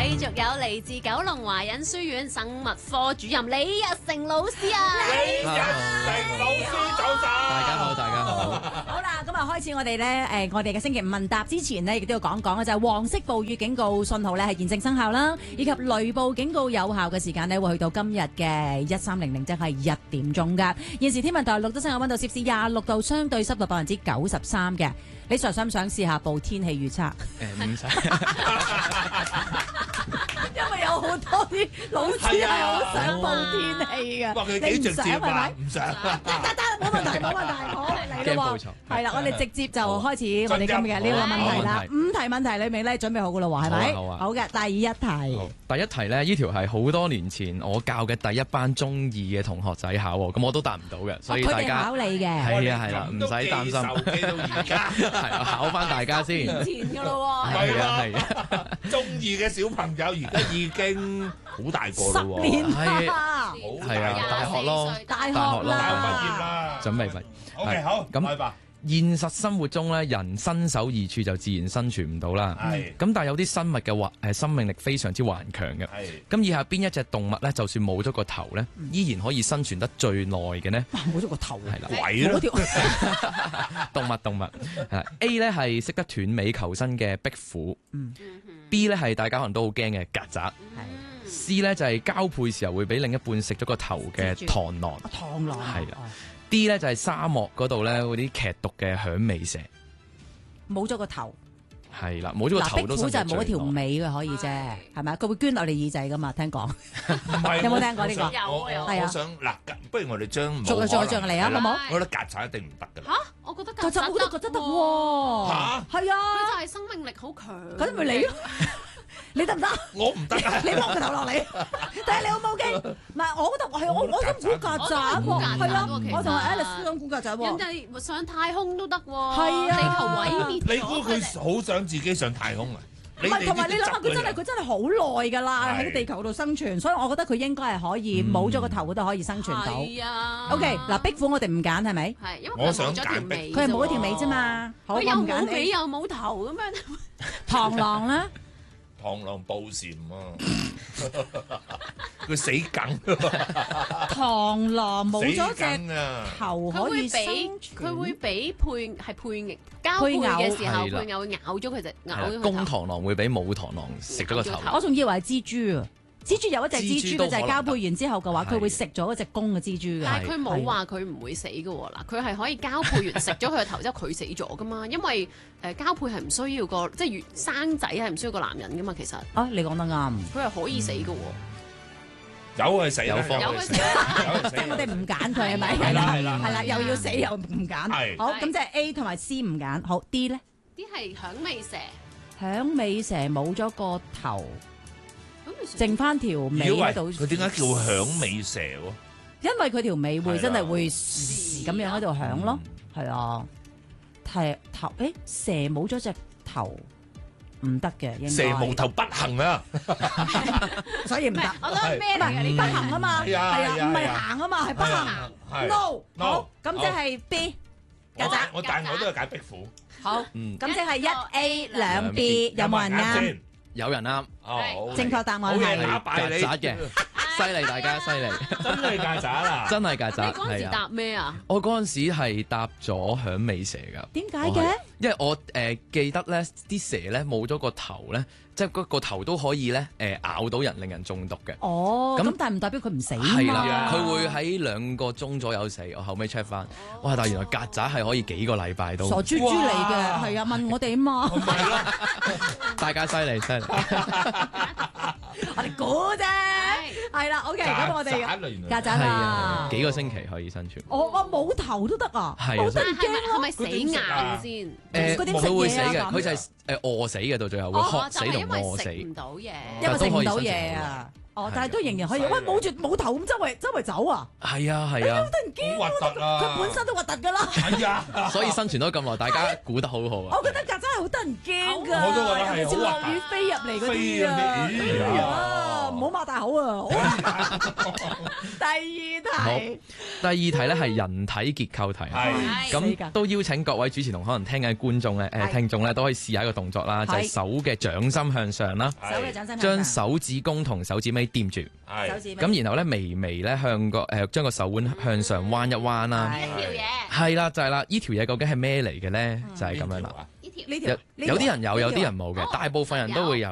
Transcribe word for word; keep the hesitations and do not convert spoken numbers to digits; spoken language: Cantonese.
繼續有嚟自九龍華仁書院生物科主任李日成老師啊！ 李日成老師早晨， 大家好，大家好。 好啦，咁啊開始我哋咧誒，我哋嘅星期五問答之前呢，亦都要講講嘅就係黃色暴雨警告信號咧係現正生效啦，以及雷暴警告有效嘅時間呢會去到今日嘅一三零零，即係一點鐘㗎。現時天文台錄得室外溫度攝氏廿六度，相對濕度百分之九十三嘅。你想唔想試下報天氣預測？ 誒唔使， 因為有好多啲老師係好想報天氣嘅。 哇！佢幾直接啊，唔想。 得得得，冇問題冇問題，好嚟咯喎。係啦，我哋直接就開始我哋今日嘅呢個問題啦。五題問題裏面咧準備好㗎啦喎，係咪？ 好啊。 好嘅，第一題。 第一題咧，呢條係好多年前我教嘅第一班中二嘅同學仔考喎，咁我都答唔到嘅，所以大家考你嘅。 係啊係啦，唔使擔心。 手機到而家。 係啊，考翻大家先。 前㗎咯喎。 係啊係啊。 中二嘅小朋友而家已經好大個啦喎。 十年係啊！ 係啊，大學咯， 大學大學大學畢啦。 業啦。 準備畢業。 OK，好， 咁開吧。 現實生活中咧，人身首異處就自然生存唔到啦。 係。 咁但係有啲生物嘅環誒生命力非常之頑強嘅。 係。 咁以下邊一隻動物咧，就算冇咗個頭咧，依然可以生存得最耐嘅呢？ 哇！冇咗個頭係啦， 鬼咯！ 動物動物係 A 咧係識得斷尾求生嘅壁虎。 嗯。 B 咧係大家可能都好驚嘅曱甴。 係。 C 咧就係交配時候會俾另一半食咗個頭嘅螳螂。 螳螂。 係啦。D 咧就係沙漠嗰度咧嗰啲劇毒嘅響尾蛇。 冇咗個頭。 係啦，冇咗個頭都壁虎就係冇一條尾。 尾嘅可以啫，係咪？佢會捐落你耳仔噶嘛？聽講。 唔係有冇聽過呢個？ 我我係啊我想嗱，不如我哋將逐個再將嚟啊，好冇？ 我覺得曱甴一定唔得㗎啦。 嚇，我覺得曱甴我都覺得得喎。 嚇係啊， 佢就係生命力好強。 咁咪你咯？你得唔得？ 我唔得啊！ 你落個頭落嚟，但係你好冇驚？唔係，我覺得係我我想估曱甴喎，係啊，我同阿 Alice 想估曱甴喎。 人哋上太空都得喎， 係啊地球毀滅咗你估佢好想自己上太空啊？ 唔係，同埋你諗下，佢真係佢真係好耐㗎啦，喺係地球度生存，所以我覺得佢應該係可以冇咗個頭都可以生存到。 係啊。 OK，嗱，壁虎我哋唔揀係咪？ 係因為我想佢冇咗條揀尾， 佢係冇一條尾啫。嘛。好，我佢又唔揀冇尾 A。 又冇頭咁樣。 螳螂咧？ 螳螂捕蟬啊！佢死梗， 螳螂冇咗死隻梗啊！ 頭佢可以生會俾存佢會俾配係配偶交配嘅時候， 配偶配偶咬咗佢隻咬係啦咗佢頭。 公螳螂會俾母螳螂食咗個頭。 我仲以為係蜘蛛啊！蜘蛛有一隻蜘蜘蛛嘅就係蛛都可能交配完之後嘅話， 係佢會食咗嗰隻公嘅蜘蛛嘅。 但係佢冇話佢唔會死嘅喎，嗱佢係可以交配完食咗佢個頭之後佢死咗噶嘛，因為誒交配係唔需要個即係越生仔係唔需要個男人噶嘛，其實啊，你講得啱。 佢係可以死嘅喎。 有佢死啦， 有方有佢死有佢死即係我哋唔揀佢係咪？ 係啦係啦係啦，又要死又唔揀。 係好，咁即係 A 同埋 C 唔揀。好 D 咧， 啲係響尾蛇， 響尾蛇冇咗個頭， 響尾蛇剩翻條尾以為喺度。 佢點解叫響尾蛇喎？ 因為佢條尾會係啦真係會咁樣喺度響咯，係啊。係頭誒蛇冇咗隻頭唔得嘅，應該蛇無頭不行啊！ 所以唔得。 我覺得咩嚟嘅呢不行啊嘛，係係啊啊，唔係係啊行啊嘛，係不行。 係 No， No， 好，咁即係 B，曱甴。 我但係我都係揀壁虎。 好， 嗯， 咁即係一 A 兩 B，有冇人啱？ 先？ 有人啱， 哦， 正確答案好嘢係打敗你曱甴嘅，犀利大家犀利， 真係曱甴啦！ 真係曱甴。 你嗰陣時係啊， 答咩啊？ 我嗰陣時係答咗響尾蛇㗎。 點解嘅？ 因為我誒、呃、記得咧，啲蛇咧冇咗個頭咧，即係嗰個頭都可以咧誒、呃、咬到人，令人中毒嘅。 哦， 咁咁但係唔代表佢唔死啊係嘛。 啦，佢會喺兩個鐘左右死。我後尾 check 翻，哇！但係原來曱甴係可以幾個禮拜都。 傻豬豬嚟嘅， 哇係啊，問我哋啊嘛， 唔係咯， 大家犀利犀利。 我哋估啫，係啦，OK，咁我哋曱甴啊原來曱甴係啊啊， 幾個星期可以生存。 我我冇頭都得啊， 係啊好得人係咪驚係咪死硬先？ 誒， 嗰啲食佢會死嘅， 嘢啊咁佢就係誒餓死嘅，到最後會哦， 渴死同就係因為餓死。 食唔到嘢。 因為食唔到但都可以生存嘢到啊。哦，但係係都仍然可以， 好犀利喂，冇住冇頭咁周圍周圍走啊， 係啊係啊， 得人驚好核突啊！ 佢本身都核突㗎啦。 係啊， 所以生存咗咁耐，大家估得好好啊我。覺得曱甴係好得人驚㗎， 我都覺得係尤其是好核突落雨飛入嚟嗰飛啲啊， 啊啲哎呀啊，唔好擘大口啊！第二好， 題， 第二題咧係人體結構題。 係咁都邀請各位主持同可能聽緊嘅觀眾咧，誒係聽眾咧都可以試下一個動作啦，就係手嘅掌心向上啦， 手嘅掌心向將上， 手指公同手指尾掂住， 係手指尾咁然後咧微微咧向個誒將個手腕向上彎一彎啦。 係條嘢， 係啦，就係啦，呢條嘢究竟係咩嚟嘅咧？就係咁樣啦。 啊呢條呢條有有啲人有，有啲人冇嘅，大部分人都會有。